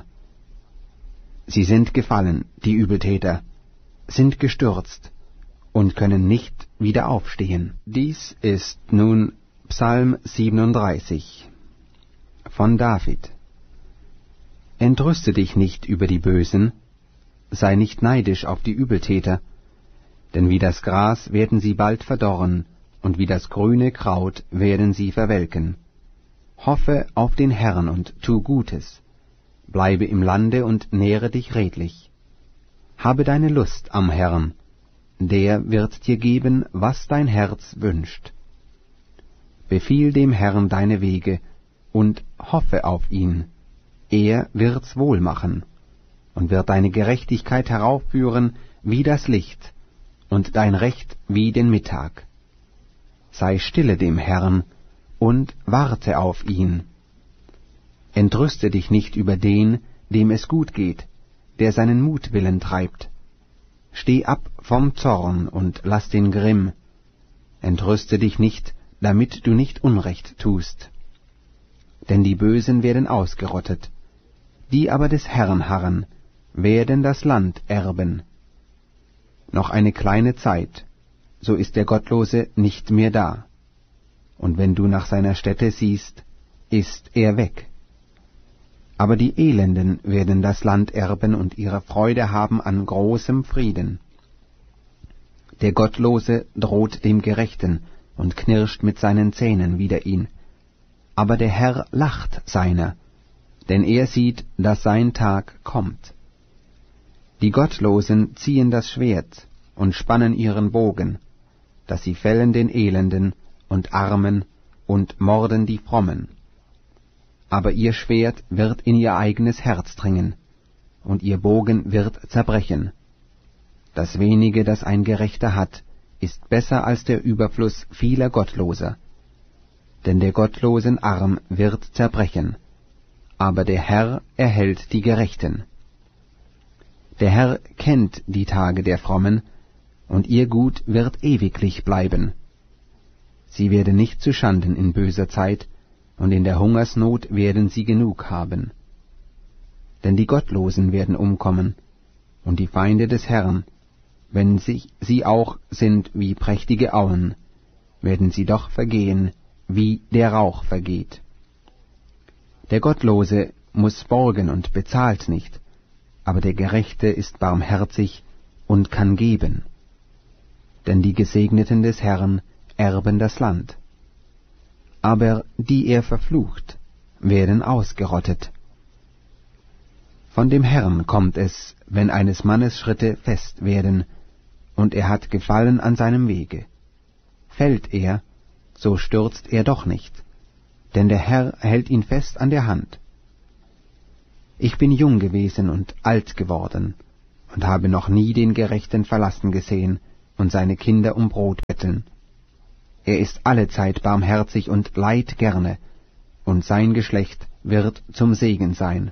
sie sind gefallen, die Übeltäter, sind gestürzt und können nicht wieder aufstehen. Dies ist nun Psalm 37 von David. Entrüste dich nicht über die Bösen, sei nicht neidisch auf die Übeltäter, denn wie das Gras werden sie bald verdorren, und wie das grüne Kraut werden sie verwelken. Hoffe auf den Herrn und tu Gutes, bleibe im Lande und nähre dich redlich. Habe deine Lust am Herrn, der wird dir geben, was dein Herz wünscht. Befiehl dem Herrn deine Wege und hoffe auf ihn. Er wird's wohl machen und wird deine Gerechtigkeit heraufführen wie das Licht und dein Recht wie den Mittag. Sei stille dem Herrn und warte auf ihn. Entrüste dich nicht über den, dem es gut geht, der seinen Mutwillen treibt. Steh ab vom Zorn und lass den Grimm. Entrüste dich nicht, damit du nicht Unrecht tust. Denn die Bösen werden ausgerottet, die aber des Herrn harren, werden das Land erben. Noch eine kleine Zeit, so ist der Gottlose nicht mehr da. Und wenn du nach seiner Stätte siehst, ist er weg. Aber die Elenden werden das Land erben und ihre Freude haben an großem Frieden. Der Gottlose droht dem Gerechten und knirscht mit seinen Zähnen wider ihn. Aber der Herr lacht seiner, denn er sieht, dass sein Tag kommt. Die Gottlosen ziehen das Schwert und spannen ihren Bogen, dass sie fällen den Elenden und Armen und morden die Frommen. Aber ihr Schwert wird in ihr eigenes Herz dringen, und ihr Bogen wird zerbrechen. Das wenige, das ein Gerechter hat, ist besser als der Überfluss vieler Gottloser. Denn der gottlosen Arm wird zerbrechen, aber der Herr erhält die Gerechten. Der Herr kennt die Tage der Frommen, und ihr Gut wird ewiglich bleiben. Sie werden nicht zuschanden in böser Zeit, und in der Hungersnot werden sie genug haben. Denn die Gottlosen werden umkommen, und die Feinde des Herrn, wenn sie auch sind wie prächtige Auen, werden sie doch vergehen, wie der Rauch vergeht. Der Gottlose muß borgen und bezahlt nicht, aber der Gerechte ist barmherzig und kann geben. Denn die Gesegneten des Herrn erben das Land. Aber die er verflucht, werden ausgerottet. Von dem Herrn kommt es, wenn eines Mannes Schritte fest werden, und er hat Gefallen an seinem Wege. Fällt er, so stürzt er doch nicht, denn der Herr hält ihn fest an der Hand. Ich bin jung gewesen und alt geworden, und habe noch nie den Gerechten verlassen gesehen und seine Kinder um Brot betteln. Er ist allezeit barmherzig und leiht gerne, und sein Geschlecht wird zum Segen sein.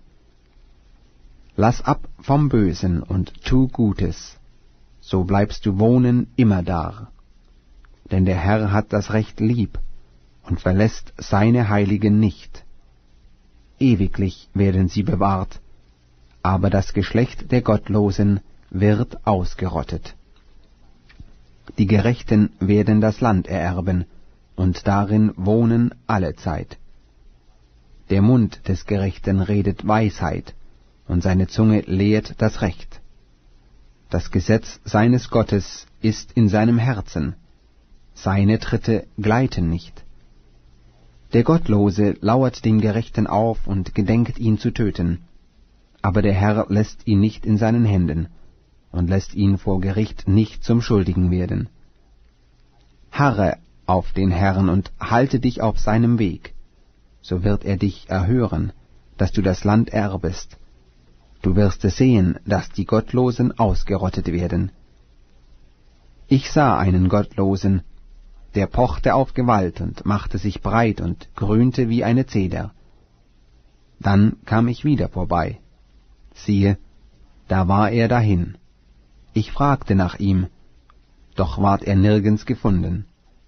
Lass ab vom Bösen und tu Gutes, so bleibst du wohnen immerdar. Denn der Herr hat das Recht lieb und verlässt seine Heiligen nicht. Ewiglich werden sie bewahrt, aber das Geschlecht der Gottlosen wird ausgerottet. Die Gerechten werden das Land ererben, und darin wohnen allezeit. Der Mund des Gerechten redet Weisheit, und seine Zunge lehrt das Recht. Das Gesetz seines Gottes ist in seinem Herzen, seine Tritte gleiten nicht. Der Gottlose lauert dem Gerechten auf und gedenkt ihn zu töten, aber der Herr lässt ihn nicht in seinen Händen und lässt ihn vor Gericht nicht zum Schuldigen werden. Harre auf den Herrn und halte dich auf seinem Weg, so wird er dich erhören, dass du das Land erbest. Du wirst es sehen, dass die Gottlosen ausgerottet werden. Ich sah einen Gottlosen, der pochte auf Gewalt und machte sich breit und grünte wie eine Zeder. Dann kam ich wieder vorbei. Siehe, da war er dahin. Ich fragte nach ihm, doch ward er nirgends gefunden.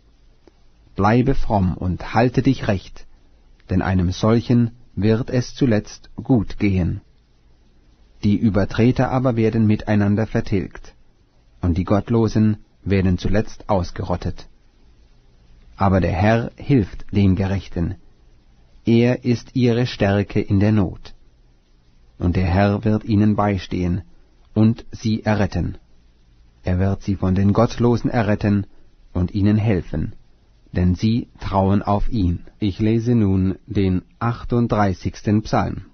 Bleibe fromm und halte dich recht, denn einem solchen wird es zuletzt gut gehen. Die Übertreter aber werden miteinander vertilgt, und die Gottlosen werden zuletzt ausgerottet. Aber der Herr hilft den Gerechten, er ist ihre Stärke in der Not. Und der Herr wird ihnen beistehen und sie erretten. Er wird sie von den Gottlosen erretten und ihnen helfen, denn sie trauen auf ihn. Ich lese nun den 38. Psalm.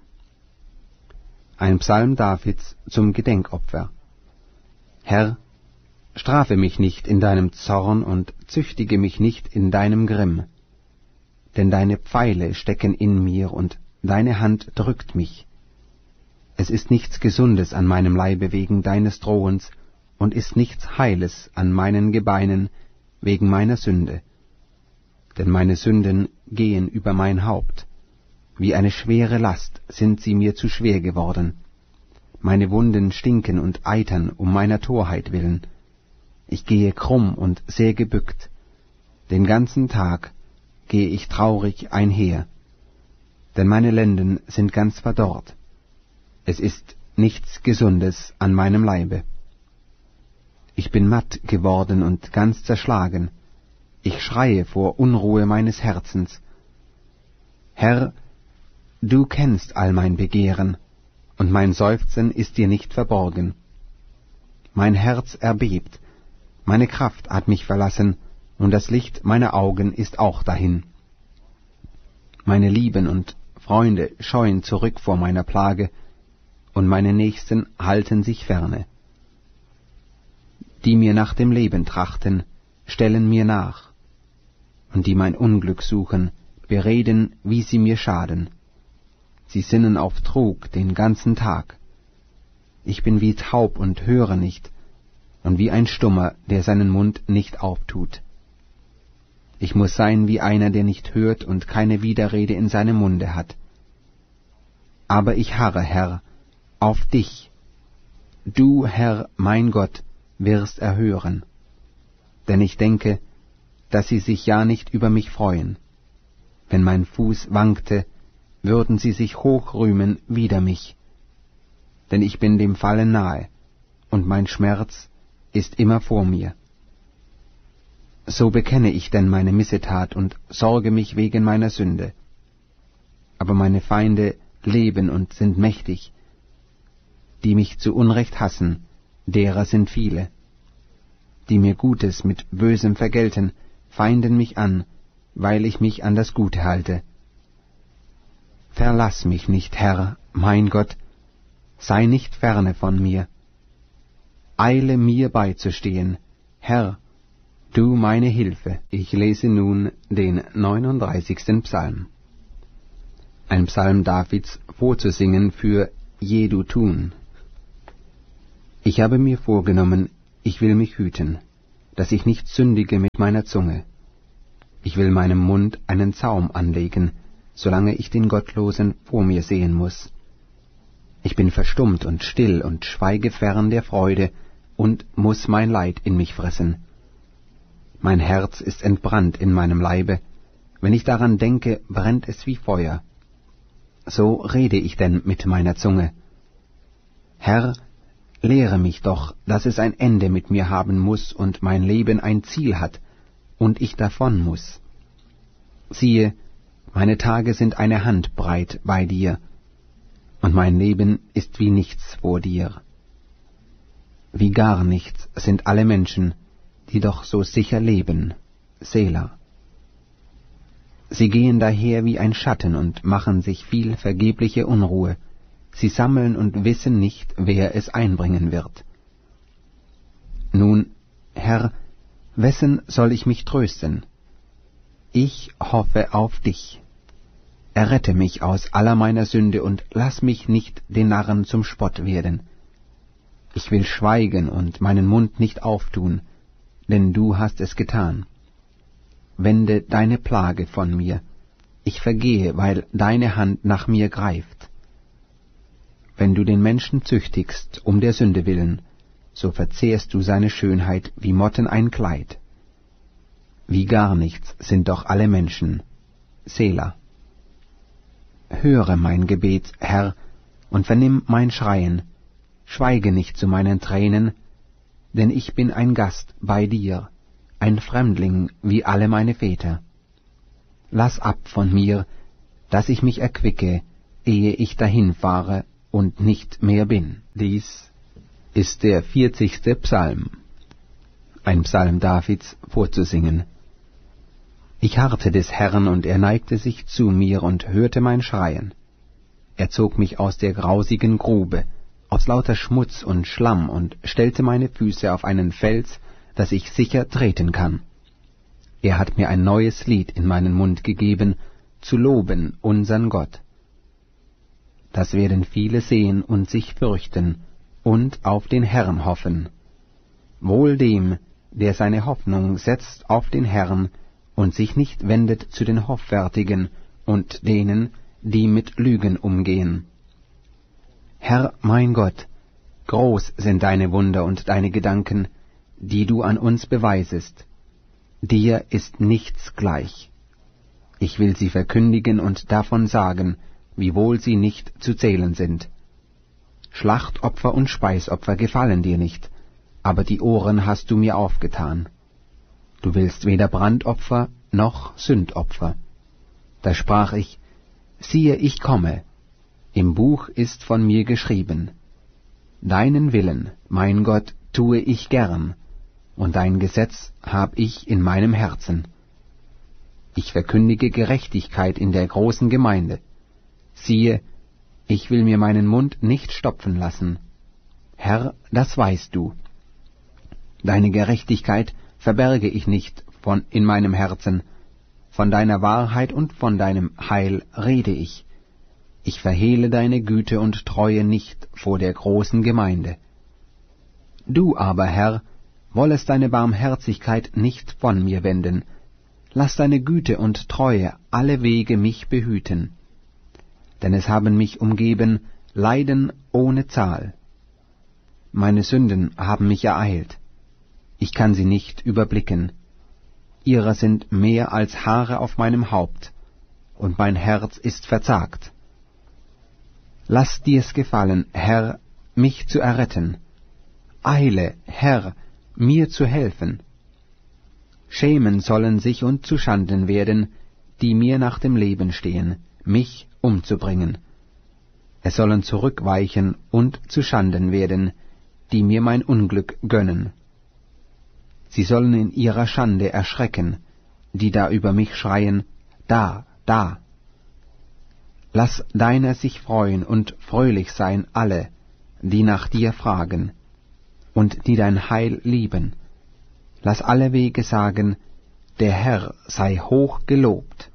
Ein Psalm Davids zum Gedenkopfer. Herr, strafe mich nicht in deinem Zorn und züchtige mich nicht in deinem Grimm. Denn deine Pfeile stecken in mir und deine Hand drückt mich. Es ist nichts Gesundes an meinem Leibe wegen deines Drohens und ist nichts Heiles an meinen Gebeinen wegen meiner Sünde. Denn meine Sünden gehen über mein Haupt. Wie eine schwere Last sind sie mir zu schwer geworden. Meine Wunden stinken und eitern um meiner Torheit willen. Ich gehe krumm und sehr gebückt. Den ganzen Tag gehe ich traurig einher. Denn meine Lenden sind ganz verdorrt. Es ist nichts Gesundes an meinem Leibe. Ich bin matt geworden und ganz zerschlagen. Ich schreie vor Unruhe meines Herzens. Herr, du kennst all mein Begehren, und mein Seufzen ist dir nicht verborgen. Mein Herz erbebt, meine Kraft hat mich verlassen, und das Licht meiner Augen ist auch dahin. Meine Lieben und Freunde scheuen zurück vor meiner Plage, und meine Nächsten halten sich ferne. Die mir nach dem Leben trachten, stellen mir nach, und die mein Unglück suchen, bereden, wie sie mir schaden. Sie sinnen auf Trug den ganzen Tag. Ich bin wie taub und höre nicht, und wie ein Stummer, der seinen Mund nicht auftut. Ich muß sein wie einer, der nicht hört und keine Widerrede in seinem Munde hat. Aber ich harre, Herr, auf dich. Du, Herr, mein Gott, wirst erhören. Denn ich denke, dass sie sich ja nicht über mich freuen. Wenn mein Fuß wankte, würden sie sich hochrühmen wider mich. Denn ich bin dem Fallen nahe, und mein Schmerz ist immer vor mir. So bekenne ich denn meine Missetat und sorge mich wegen meiner Sünde. Aber meine Feinde leben und sind mächtig. Die mich zu Unrecht hassen, derer sind viele. Die mir Gutes mit Bösem vergelten, feinden mich an, weil ich mich an das Gute halte. Verlass mich nicht, Herr, mein Gott, sei nicht ferne von mir. Eile mir beizustehen, Herr, du meine Hilfe. Ich lese nun den 39. Psalm. Ein Psalm Davids vorzusingen für Jedutun. Ich habe mir vorgenommen, ich will mich hüten, dass ich nicht sündige mit meiner Zunge. Ich will meinem Mund einen Zaum anlegen, solange ich den Gottlosen vor mir sehen muß. Ich bin verstummt und still und schweige fern der Freude und muß mein Leid in mich fressen. Mein Herz ist entbrannt in meinem Leibe, wenn ich daran denke, brennt es wie Feuer. So rede ich denn mit meiner Zunge. Herr, lehre mich doch, dass es ein Ende mit mir haben muß und mein Leben ein Ziel hat und ich davon muß. Siehe, meine Tage sind eine Handbreit bei dir, und mein Leben ist wie nichts vor dir. Wie gar nichts sind alle Menschen, die doch so sicher leben. Selah. Sie gehen daher wie ein Schatten und machen sich viel vergebliche Unruhe. Sie sammeln und wissen nicht, wer es einbringen wird. Nun, Herr, wessen soll ich mich trösten? Ich hoffe auf dich. Errette mich aus aller meiner Sünde und lass mich nicht den Narren zum Spott werden. Ich will schweigen und meinen Mund nicht auftun, denn du hast es getan. Wende deine Plage von mir, ich vergehe, weil deine Hand nach mir greift. Wenn du den Menschen züchtigst um der Sünde willen, so verzehrst du seine Schönheit wie Motten ein Kleid. Wie gar nichts sind doch alle Menschen. Selah. Höre mein Gebet, Herr, und vernimm mein Schreien. Schweige nicht zu meinen Tränen, denn ich bin ein Gast bei dir, ein Fremdling wie alle meine Väter. Lass ab von mir, dass ich mich erquicke, ehe ich dahinfahre und nicht mehr bin. Dies ist der 40. Psalm, ein Psalm Davids vorzusingen. Ich harrte des Herrn, und er neigte sich zu mir und hörte mein Schreien. Er zog mich aus der grausigen Grube, aus lauter Schmutz und Schlamm, und stellte meine Füße auf einen Fels, dass ich sicher treten kann. Er hat mir ein neues Lied in meinen Mund gegeben, zu loben unsern Gott. Das werden viele sehen und sich fürchten und auf den Herrn hoffen. Wohl dem, der seine Hoffnung setzt auf den Herrn und sich nicht wendet zu den Hoffärtigen und denen, die mit Lügen umgehen. Herr mein Gott, groß sind deine Wunder und deine Gedanken, die du an uns beweisest. Dir ist nichts gleich. Ich will sie verkündigen und davon sagen, wiewohl sie nicht zu zählen sind. Schlachtopfer und Speisopfer gefallen dir nicht, aber die Ohren hast du mir aufgetan. Du willst weder Brandopfer noch Sündopfer. Da sprach ich, siehe, ich komme. Im Buch ist von mir geschrieben. Deinen Willen, mein Gott, tue ich gern, und dein Gesetz hab ich in meinem Herzen. Ich verkündige Gerechtigkeit in der großen Gemeinde. Siehe, ich will mir meinen Mund nicht stopfen lassen. Herr, das weißt du. Deine Gerechtigkeit verberge ich nicht in meinem Herzen. Von deiner Wahrheit und von deinem Heil rede ich. Ich verhehle deine Güte und Treue nicht vor der großen Gemeinde. Du aber, Herr, wollest deine Barmherzigkeit nicht von mir wenden. Lass deine Güte und Treue alle Wege mich behüten. Denn es haben mich umgeben Leiden ohne Zahl. Meine Sünden haben mich ereilt. Ich kann sie nicht überblicken. Ihrer sind mehr als Haare auf meinem Haupt, und mein Herz ist verzagt. Lass dir's gefallen, Herr, mich zu erretten. Eile, Herr, mir zu helfen. Schämen sollen sich und zuschanden werden, die mir nach dem Leben stehen, mich umzubringen. Es sollen zurückweichen und zuschanden werden, die mir mein Unglück gönnen. Sie sollen in ihrer Schande erschrecken, die da über mich schreien, da, da. Lass deiner sich freuen und fröhlich sein alle, die nach dir fragen und die dein Heil lieben. Lass alle Wege sagen, der Herr sei hoch gelobt.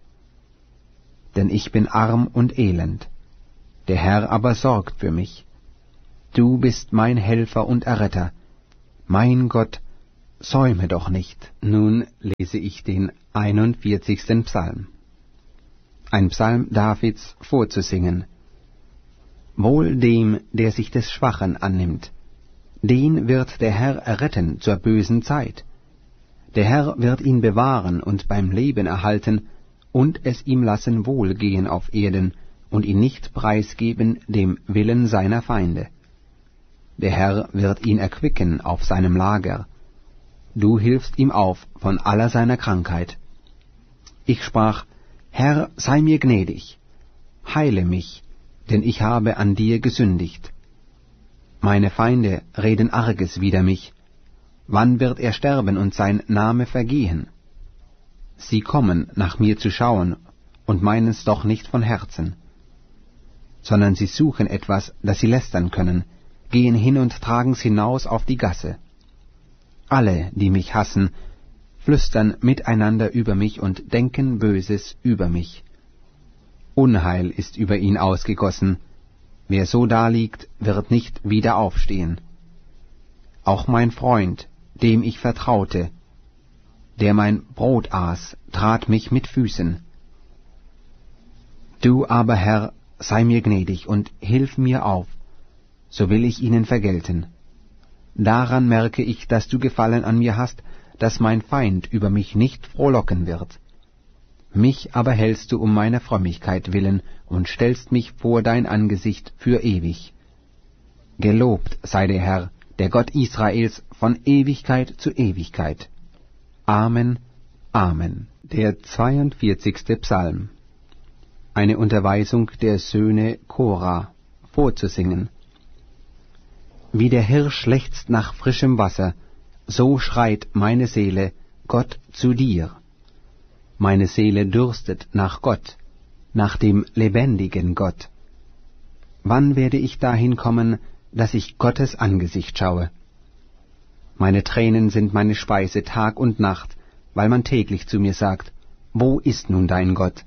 Denn ich bin arm und elend, der Herr aber sorgt für mich. Du bist mein Helfer und Erretter. Mein Gott, säume doch nicht. Nun lese ich den 41. Psalm. Ein Psalm Davids vorzusingen. Wohl dem, der sich des Schwachen annimmt. Den wird der Herr erretten zur bösen Zeit. Der Herr wird ihn bewahren und beim Leben erhalten und es ihm lassen wohlgehen auf Erden und ihn nicht preisgeben dem Willen seiner Feinde. Der Herr wird ihn erquicken auf seinem Lager. Du hilfst ihm auf von aller seiner Krankheit. Ich sprach, Herr, sei mir gnädig, heile mich, denn ich habe an dir gesündigt. Meine Feinde reden Arges wider mich. Wann wird er sterben und sein Name vergehen? Sie kommen, nach mir zu schauen, und meinen's doch nicht von Herzen. Sondern sie suchen etwas, das sie lästern können, gehen hin und tragen's hinaus auf die Gasse. Alle, die mich hassen, flüstern miteinander über mich und denken Böses über mich. Unheil ist über ihn ausgegossen. Wer so daliegt, wird nicht wieder aufstehen. Auch mein Freund, dem ich vertraute, der mein Brot aß, trat mich mit Füßen. Du aber, Herr, sei mir gnädig und hilf mir auf, so will ich ihnen vergelten. Daran merke ich, dass du Gefallen an mir hast, dass mein Feind über mich nicht frohlocken wird. Mich aber hältst du um meiner Frömmigkeit willen und stellst mich vor dein Angesicht für ewig. Gelobt sei der Herr, der Gott Israels, von Ewigkeit zu Ewigkeit. Amen, Amen. Der 42. Psalm. Eine Unterweisung der Söhne Kora, vorzusingen. Wie der Hirsch lechzt nach frischem Wasser, so schreit meine Seele, Gott zu dir. Meine Seele dürstet nach Gott, nach dem lebendigen Gott. Wann werde ich dahin kommen, dass ich Gottes Angesicht schaue? Meine Tränen sind meine Speise Tag und Nacht, weil man täglich zu mir sagt, wo ist nun dein Gott?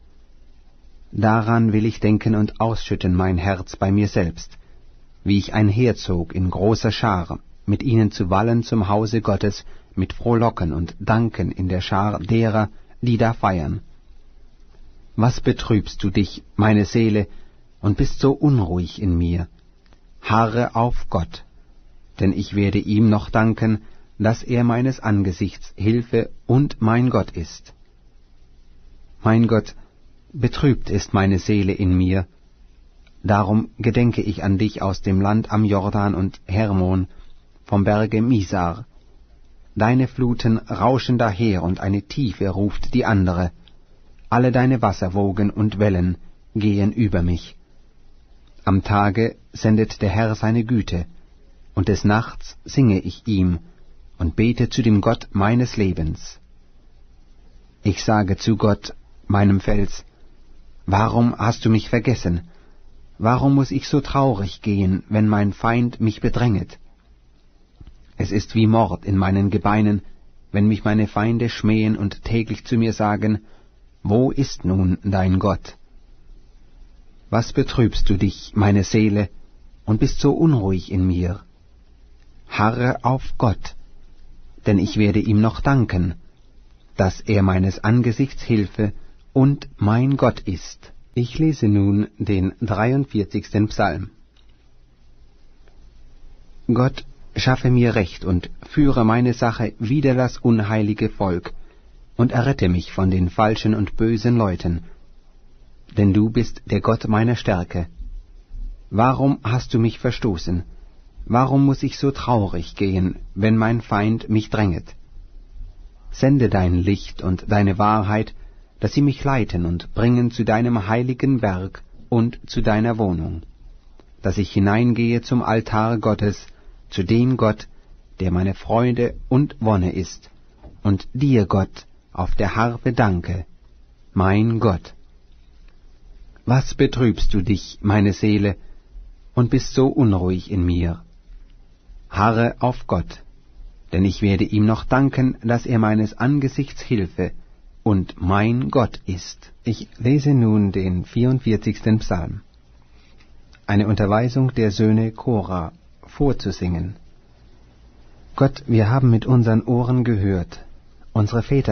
Daran will ich denken und ausschütten mein Herz bei mir selbst, wie ich einherzog in großer Schar, mit ihnen zu wallen zum Hause Gottes, mit Frohlocken und Danken in der Schar derer, die da feiern. Was betrübst du dich, meine Seele, und bist so unruhig in mir? Harre auf Gott, denn ich werde ihm noch danken, dass er meines Angesichts Hilfe und mein Gott ist. Mein Gott, betrübt ist meine Seele in mir, darum gedenke ich an dich aus dem Land am Jordan und Hermon, vom Berge Misar. Deine Fluten rauschen daher und eine Tiefe ruft die andere. Alle deine Wasserwogen und Wellen gehen über mich. Am Tage sendet der Herr seine Güte, und des Nachts singe ich ihm und bete zu dem Gott meines Lebens. Ich sage zu Gott, meinem Fels, warum hast du mich vergessen? Warum muß ich so traurig gehen, wenn mein Feind mich bedränget? Es ist wie Mord in meinen Gebeinen, wenn mich meine Feinde schmähen und täglich zu mir sagen, wo ist nun dein Gott? Was betrübst du dich, meine Seele, und bist so unruhig in mir? Harre auf Gott, denn ich werde ihm noch danken, dass er meines Angesichts Hilfe und mein Gott ist. Ich lese nun den 43. Psalm. Gott, schaffe mir Recht und führe meine Sache wider das unheilige Volk und errette mich von den falschen und bösen Leuten, denn du bist der Gott meiner Stärke. Warum hast du mich verstoßen? Warum muß ich so traurig gehen, wenn mein Feind mich dränget? Sende dein Licht und deine Wahrheit, dass sie mich leiten und bringen zu deinem heiligen Werk und zu deiner Wohnung, dass ich hineingehe zum Altar Gottes, zu dem Gott, der meine Freude und Wonne ist, und dir, Gott, auf der Harfe danke, mein Gott. Was betrübst du dich, meine Seele, und bist so unruhig in mir? Harre auf Gott, denn ich werde ihm noch danken, dass er meines Angesichts Hilfe und mein Gott ist. Ich lese nun den 44. Psalm. eine Unterweisung der Söhne Korah, vorzusingen. Gott, wir haben mit unseren Ohren gehört, unsere Väter